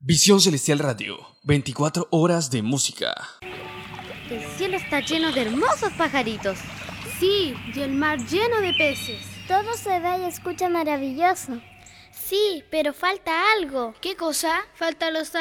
Visión Celestial Radio, 24 horas de música. El cielo está lleno de hermosos pajaritos. Sí, y el mar lleno de peces. Todo se ve y escucha maravilloso. Sí, pero falta algo. ¿Qué cosa? Faltan los